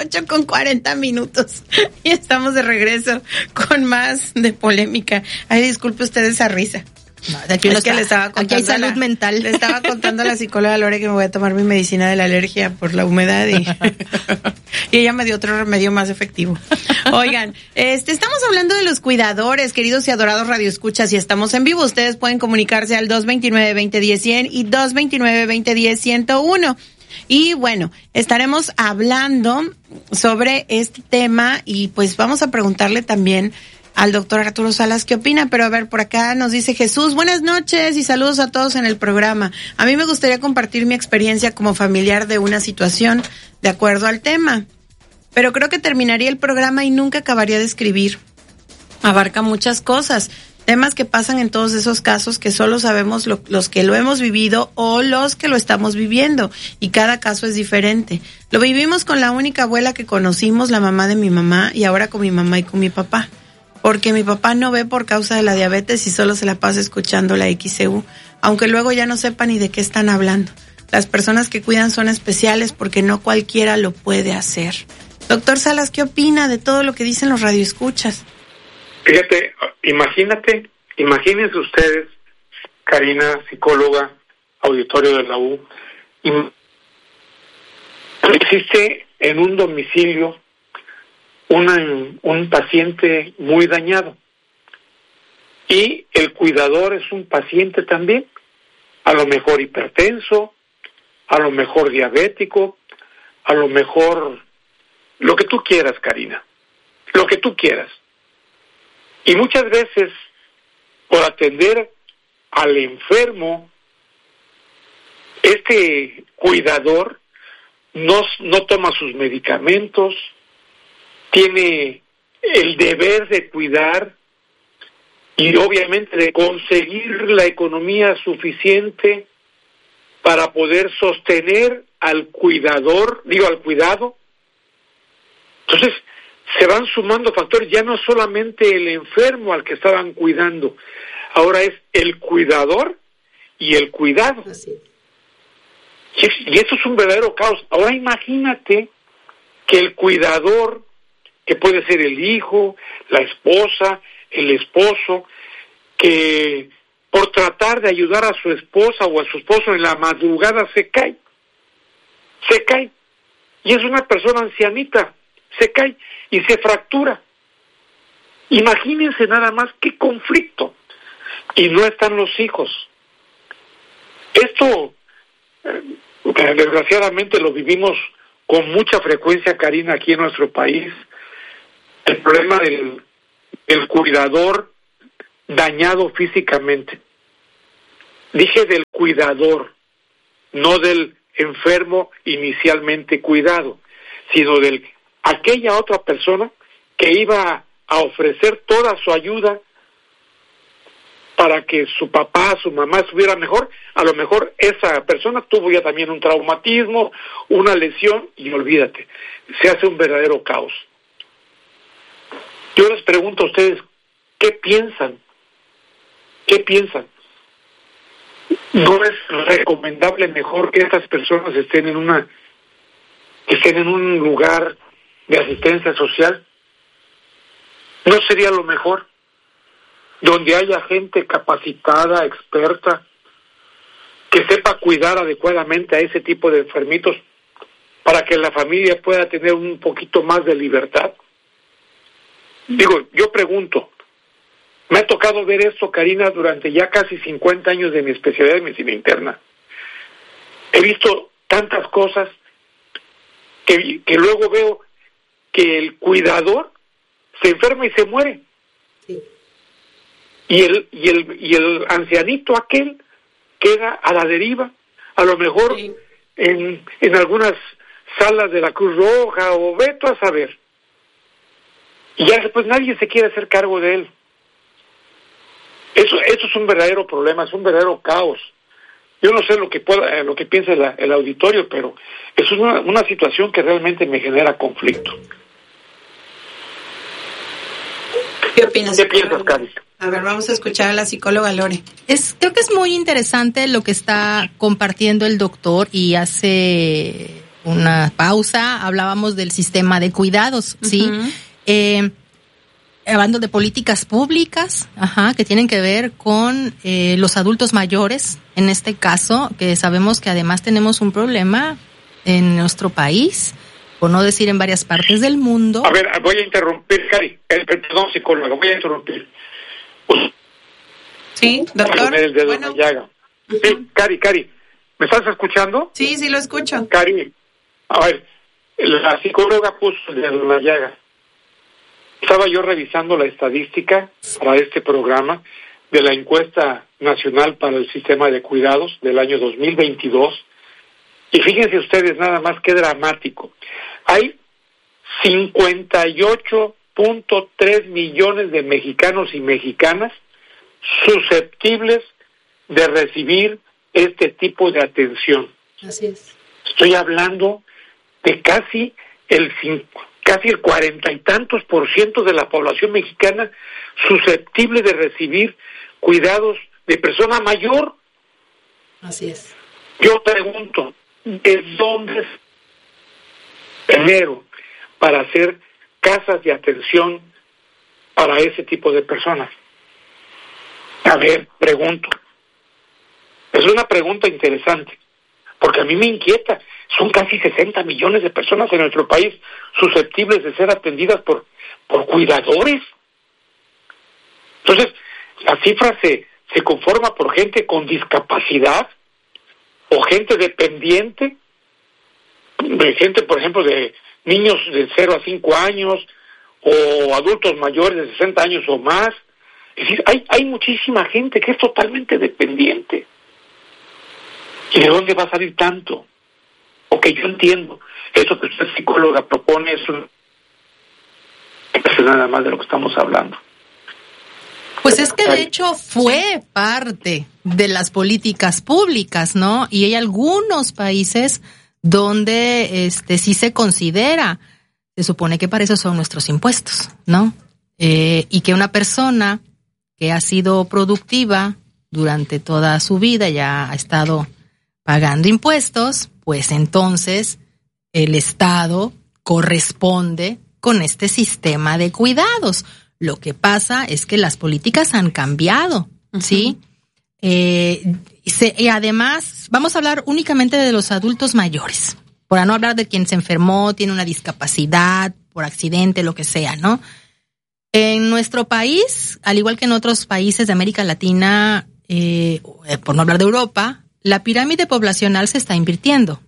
8:40 y estamos de regreso con más de polémica. Ay, disculpe usted esa risa. No, aquí es que le estaba contando, aquí hay salud mental. Le estaba contando a la psicóloga Lore que me voy a tomar mi medicina de la alergia por la humedad y ella me dio otro remedio más efectivo. Oigan, estamos hablando de los cuidadores, queridos y adorados radioescuchas, y estamos en vivo. Ustedes pueden comunicarse al 229-2010-100 y 229-2010-101. Y bueno, estaremos hablando sobre este tema y pues vamos a preguntarle también al doctor Arturo Salas qué opina, pero a ver, por acá nos dice Jesús, buenas noches y saludos a todos en el programa. A mí me gustaría compartir mi experiencia como familiar de una situación de acuerdo al tema, pero creo que terminaría el programa y nunca acabaría de escribir. Abarca muchas cosas, temas que pasan en todos esos casos que solo sabemos los que lo hemos vivido o los que lo estamos viviendo, y cada caso es diferente. Lo vivimos con la única abuela que conocimos, la mamá de mi mamá, y ahora con mi mamá y con mi papá. Porque mi papá no ve por causa de la diabetes y solo se la pasa escuchando la XCU, aunque luego ya no sepa ni de qué están hablando. Las personas que cuidan son especiales porque no cualquiera lo puede hacer. Doctor Salas, ¿qué opina de todo lo que dicen los radioescuchas? Fíjate, imagínense ustedes, Karina, psicóloga, auditorio de la U, existe en un domicilio un paciente muy dañado y el cuidador es un paciente también, a lo mejor hipertenso, a lo mejor diabético, a lo mejor lo que tú quieras, Karina, lo que tú quieras. Y muchas veces, por atender al enfermo, este cuidador no toma sus medicamentos, tiene el deber de cuidar y obviamente de conseguir la economía suficiente para poder sostener al cuidador, al cuidado. Entonces, se van sumando factores, ya no solamente el enfermo al que estaban cuidando, ahora es el cuidador y el cuidado. Y esto es un verdadero caos. Ahora imagínate que el cuidador, que puede ser el hijo, la esposa, el esposo, que por tratar de ayudar a su esposa o a su esposo en la madrugada se cae, y es una persona ancianita, se cae y se fractura. Imagínense nada más qué conflicto, y no están los hijos. Esto, desgraciadamente lo vivimos con mucha frecuencia, Karina, aquí en nuestro país. El problema del cuidador dañado físicamente. Dije del cuidador, no del enfermo inicialmente cuidado, sino de aquella otra persona que iba a ofrecer toda su ayuda para que su papá, su mamá estuviera mejor. A lo mejor esa persona tuvo ya también un traumatismo, una lesión, y olvídate, se hace un verdadero caos. Yo les pregunto a ustedes, ¿qué piensan? ¿Qué piensan? ¿No es recomendable mejor que estas personas estén en un lugar de asistencia social? ¿No sería lo mejor? Donde haya gente capacitada, experta, que sepa cuidar adecuadamente a ese tipo de enfermitos para que la familia pueda tener un poquito más de libertad. Digo, yo pregunto, me ha tocado ver esto, Karina, durante ya casi 50 años de mi especialidad de medicina interna. He visto tantas cosas que luego veo que el cuidador se enferma y se muere. Sí. Y el ancianito aquel queda a la deriva, a lo mejor sí, en algunas salas de la Cruz Roja, o ve tú a saber. Y ya después nadie se quiere hacer cargo de él. Eso es un verdadero problema, es un verdadero caos. Yo no sé lo que piensa el auditorio, pero es una situación que realmente me genera conflicto. ¿Qué opinas? ¿Qué piensas, Cari? A ver, vamos a escuchar a la psicóloga Lore. Creo que es muy interesante lo que está compartiendo el doctor, y hace una pausa, hablábamos del sistema de cuidados, ¿sí? Hablando de políticas públicas, que tienen que ver con los adultos mayores, en este caso, que sabemos que además tenemos un problema en nuestro país, por no decir en varias partes del mundo. A ver, voy a interrumpir, Cari, perdón, psicóloga, voy a interrumpir. Sí, doctor. Bueno. Sí, Cari, ¿me estás escuchando? Sí, lo escucho. Cari, a ver, la psicóloga puso el dedo en la llaga. Estaba yo revisando la estadística para este programa de la encuesta nacional para el sistema de cuidados del año 2022 y fíjense ustedes nada más qué dramático. Hay 58.3 millones de mexicanos y mexicanas susceptibles de recibir este tipo de atención. Así es. Estoy hablando de casi el 40 y tantos % de la población mexicana susceptible de recibir cuidados de persona mayor. Así es. Yo pregunto, ¿de dónde es dinero para hacer casas de atención para ese tipo de personas? A ver, pregunto. Es una pregunta interesante, porque a mí me inquieta. Son casi 60 millones de personas en nuestro país susceptibles de ser atendidas por cuidadores. Entonces, la cifra se conforma por gente con discapacidad o gente dependiente, de gente, por ejemplo, de niños de 0 a 5 años o adultos mayores de 60 años o más. Es decir, hay muchísima gente que es totalmente dependiente. ¿Y de dónde va a salir tanto? Ok, yo entiendo. Eso que usted, psicóloga, propone es nada más de lo que estamos hablando. Pues es que de hecho fue parte de las políticas públicas, ¿no? Y hay algunos países donde sí se considera, se supone que para eso son nuestros impuestos, ¿no? Y que una persona que ha sido productiva durante toda su vida, ya ha estado pagando impuestos, pues entonces el Estado corresponde con este sistema de cuidados. Lo que pasa es que las políticas han cambiado, ¿sí? Y además, vamos a hablar únicamente de los adultos mayores, para no hablar de quien se enfermó, tiene una discapacidad, por accidente, lo que sea, ¿no? En nuestro país, al igual que en otros países de América Latina, por no hablar de Europa, la pirámide poblacional se está invirtiendo.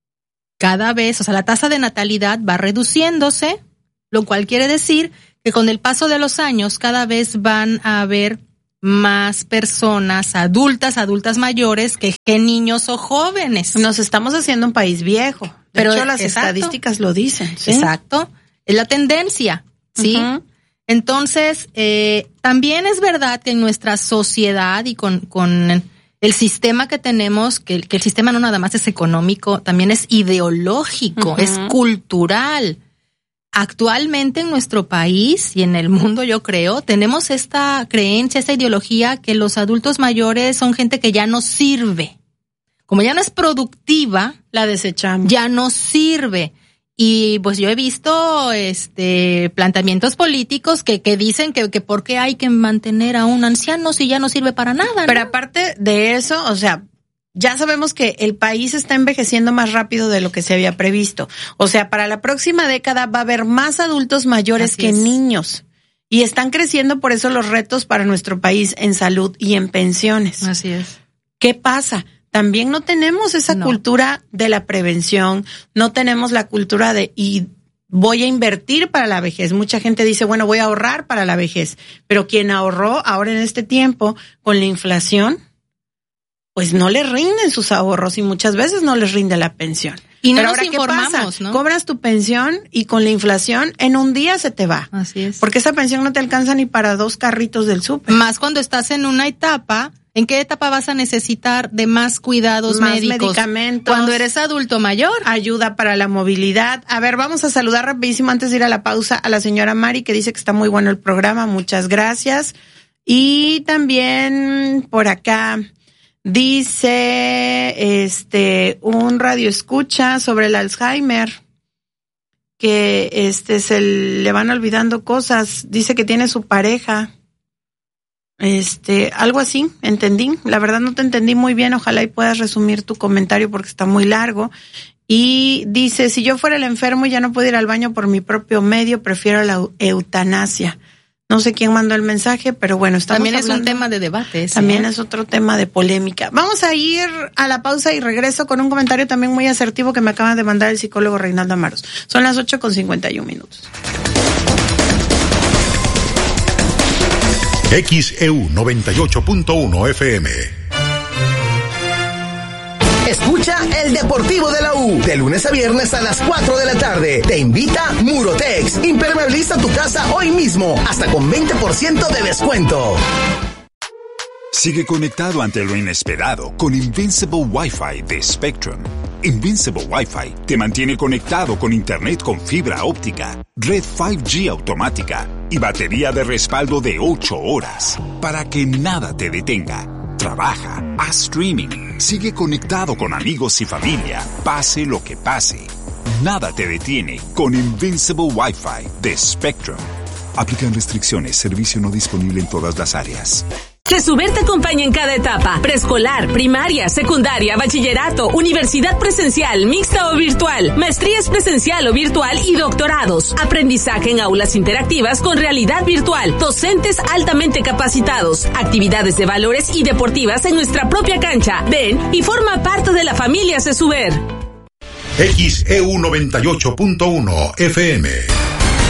Cada vez, la tasa de natalidad va reduciéndose, lo cual quiere decir que con el paso de los años cada vez van a haber más personas adultas mayores que niños o jóvenes. Nos estamos haciendo un país viejo. De hecho, las estadísticas lo dicen. ¿Sí? Exacto. Es la tendencia, ¿sí? Entonces, también es verdad que en nuestra sociedad y con el sistema que tenemos, que el sistema no nada más es económico, también es ideológico, es cultural. Actualmente en nuestro país y en el mundo, yo creo, tenemos esta creencia, esta ideología que los adultos mayores son gente que ya no sirve. Como ya no es productiva, la desechamos. Ya no sirve. Y pues yo he visto planteamientos políticos que dicen que por qué hay que mantener a un anciano si ya no sirve para nada, ¿no? Pero aparte de eso, ya sabemos que el país está envejeciendo más rápido de lo que se había previsto. Para la próxima década va a haber más adultos mayores que niños. Y están creciendo por eso los retos para nuestro país en salud y en pensiones. Así es. ¿Qué pasa? También no tenemos esa cultura de la prevención, no tenemos la cultura y voy a invertir para la vejez. Mucha gente dice, bueno, voy a ahorrar para la vejez. Pero quien ahorró ahora en este tiempo con la inflación, pues no le rinden sus ahorros y muchas veces no les rinde la pensión. Y no Pero nos ahora, informamos, ¿qué pasa? ¿no? Cobras tu pensión y con la inflación en un día se te va. Así es. Porque esa pensión no te alcanza ni para 2 carritos del súper. Más cuando estás en una etapa, ¿en qué etapa vas a necesitar de más cuidados médicos? Más medicamentos. Cuando eres adulto mayor. Ayuda para la movilidad. A ver, vamos a saludar rapidísimo antes de ir a la pausa a la señora Mari, que dice que está muy bueno el programa. Muchas gracias. Y también por acá Dice, un radio escucha sobre el Alzheimer, que se le van olvidando cosas. Dice que tiene su pareja. Algo así, entendí. La verdad no te entendí muy bien. Ojalá y puedas resumir tu comentario porque está muy largo. Y dice, si yo fuera el enfermo y ya no puedo ir al baño por mi propio medio, prefiero la eutanasia. No sé quién mandó el mensaje, pero bueno, estamos también hablando. Es un tema de debate. También es otro tema de polémica. Vamos a ir a la pausa y regreso con un comentario también muy asertivo que me acaba de mandar el psicólogo Reinaldo Amaros. Son las 8:51. XEU 98.1 FM. Escucha el Deportivo de la U, de lunes a viernes a las 4 de la tarde. Te invita Murotex. Impermeabiliza tu casa hoy mismo, hasta con 20% de descuento. Sigue conectado ante lo inesperado con Invincible Wi-Fi de Spectrum. Invincible Wi-Fi te mantiene conectado con internet con fibra óptica, red 5G automática y batería de respaldo de 8 horas para que nada te detenga. Trabaja, haz streaming, sigue conectado con amigos y familia, pase lo que pase. Nada te detiene con Invincible Wi-Fi de Spectrum. Aplican restricciones, servicio no disponible en todas las áreas. CESUBER te acompaña en cada etapa, preescolar, primaria, secundaria, bachillerato, universidad presencial, mixta o virtual, maestrías presencial o virtual y doctorados. Aprendizaje en aulas interactivas con realidad virtual, docentes altamente capacitados, actividades de valores y deportivas en nuestra propia cancha. Ven y forma parte de la familia CESUBER. XEU 98.1 FM.